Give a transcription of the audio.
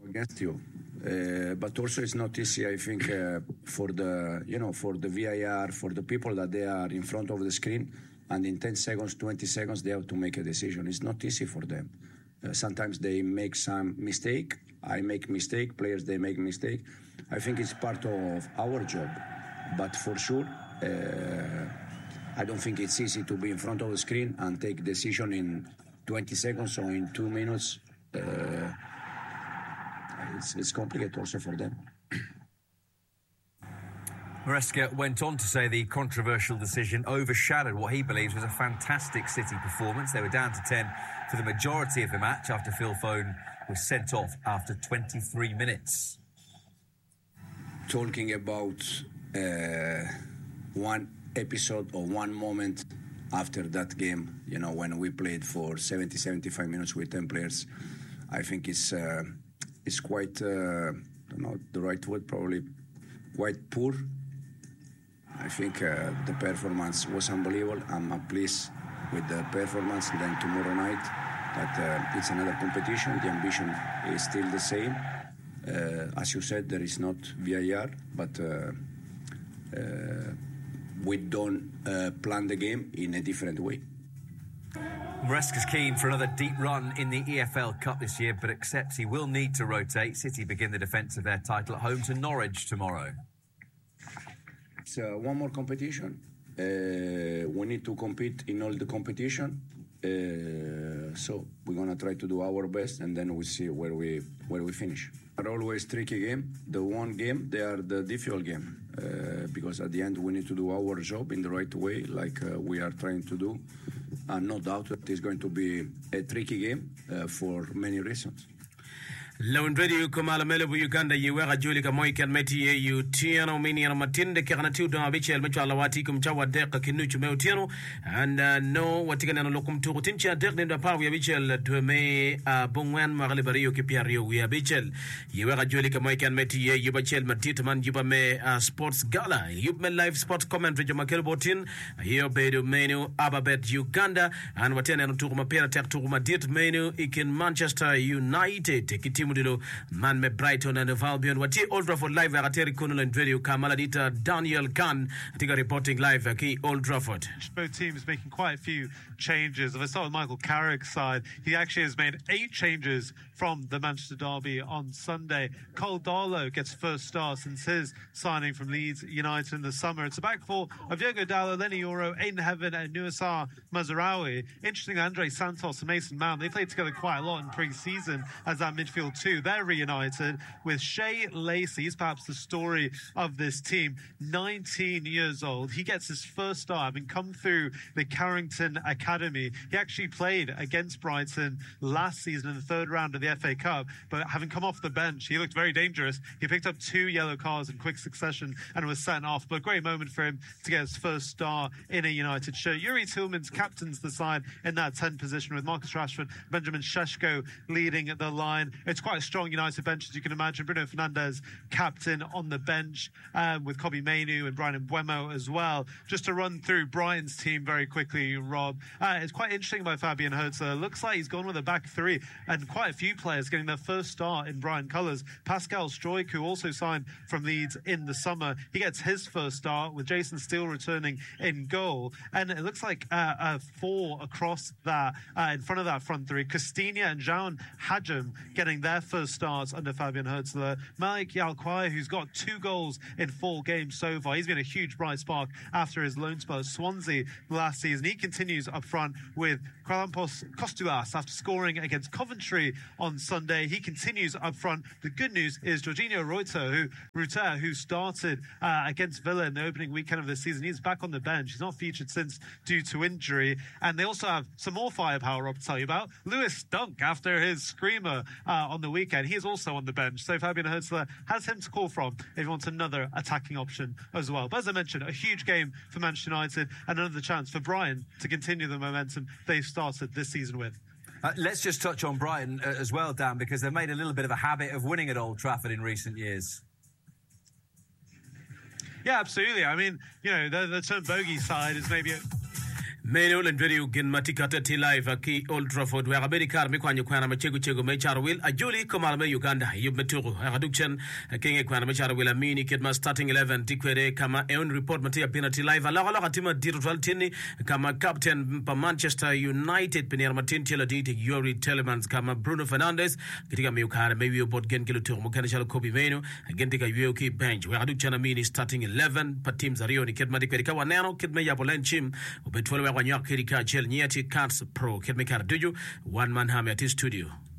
against you. But also it's not easy, I think, for the VAR, for the people that they are in front of the screen, and in 10 seconds, 20 seconds, they have to make a decision. It's not easy for them. Sometimes they make some mistake. I make mistake. Players, they make mistake. I think it's part of our job. But for sure, I don't think it's easy to be in front of the screen and take decision in 20 seconds or in 2 minutes. It's complicated also for them. Maresca went on to say the controversial decision overshadowed what he believes was a fantastic City performance. They were down to 10 for the majority of the match after Phil Foden was sent off after 23 minutes. Talking about one episode or one moment after that game, when we played for 70, 75 minutes with 10 players, I think it's quite, I don't know the right word, probably quite poor. I think the performance was unbelievable. I'm pleased with the performance. And then tomorrow night, that it's another competition. The ambition is still the same. As you said, there is not VAR, but we don't plan the game in a different way. Maresca's keen for another deep run in the EFL Cup this year, but accepts he will need to rotate. City begin the defence of their title at home to Norwich tomorrow. It's one more competition. We need to compete in all the competition. So we're gonna try to do our best, and then we see where we finish. Are always tricky game. The one game, they are the difficult game because at the end we need to do our job in the right way, like we are trying to do. And no doubt that it's going to be a tricky game for many reasons. لون راديو كمال ملبو يوغندا يوغا جولي كموي كان متي يو تيانو ميني انا ماتين دي كغنا تيو دون ابيتشي المچو على واتي كم تشوا دقه كنو تشمو تيانو and no watigana no lokum tu tincha degne da pa wi bichel de me bongwan magali bariyo ke piario wi bichel yewega joli ka moy kan meti ye bachel matit man jiba me sports gala yub me live sports commentary jama kelbotin yo bedo menu ababet Uganda and watene no tu ma pera tek tu ma dit menu in Manchester United kitimu dilo man me Brighton and Albion wati Old Trafford live ateri kono and radio kamala dita Daniel Khan atiga reporting live ki Old Trafford. Both teams making quite a few changes. If I start with Michael Carrick's side, he actually has made 8 changes from the Manchester derby on Sunday. Cole Darlow gets first start since his signing from Leeds United in the summer. It's a back four of Diogo Dalot, Lenny Yoro, Aiden Heaven and Nuasar Mazraoui. Interesting, Andre Santos and Mason Mount, they played together quite a lot in pre-season as that midfield too. They're reunited with Shea Lacey. He's perhaps the story of this team. 19 years old. He gets his first start, having come through the Carrington Academy. He actually played against Brighton last season in the third round of the FA Cup, but having come off the bench, he looked very dangerous. He picked up 2 yellow cards in quick succession and was sent off, but a great moment for him to get his first start in a United shirt. Yuri Tillmans captains the side in that 10 position with Marcus Rashford, Benjamin Šeško leading the line. It's quite a strong United bench, as you can imagine. Bruno Fernandes captain on the bench with Kobbie Mainoo and Brian Mbeumo as well. Just to run through Brighton's team very quickly, Rob. It's quite interesting by Fabian Herzler. Looks like he's gone with a back 3 and quite a few players getting their first start in Brighton colours. Pascal Struijk, who also signed from Leeds in the summer, he gets his first start with Jason Steele returning in goal. And it looks like 4 across that, in front of that front 3. Costinha and João Hajim getting their first starts under Fabian Herzler. Malik Yalquai, who's got 2 goals in 4 games so far. He's been a huge bright spark after his loan spell at Swansea last season. He continues up front with Kralampos Kostouas after scoring against Coventry on Sunday. He continues up front. The good news is Jorginho Rutter, who started against Villa in the opening weekend of this season. He's back on the bench. He's not featured since due to injury. And they also have some more firepower, Rob, to tell you about. Lewis Dunk, after his screamer on the weekend, he is also on the bench. So Fabian Herzler has him to call from if he wants another attacking option as well. But as I mentioned, a huge game for Manchester United and another chance for Brighton to continue the momentum they've started this season with. Let's just touch on Brighton as well, Dan, because they've made a little bit of a habit of winning at Old Trafford in recent years. Yeah, absolutely. I mean, the term bogey side is maybe Meno len video gen matikata ti live ki Old Trafford where America me kwanyo kwana machego me charwil ajuli komal me Uganda yub meturu reduction king kwana me charwil amini kidma starting 11 tikwere kama eon report matia penalty live ala katima digital tini kama captain pa Manchester United penera matin tela dite Yuri Telemans kama Bruno Fernandes kitika me ukara me wi bot gen kilo tur mukana chala Kobe Meno gentika UOK bench where reduction amini starting 11 pa teams ario ni kidma dikwere kawa nano kidma ya polenchim ubetwele kwa nyakiri ka chel nyeti Cats Pro kidme kara duju one man hame at his studio.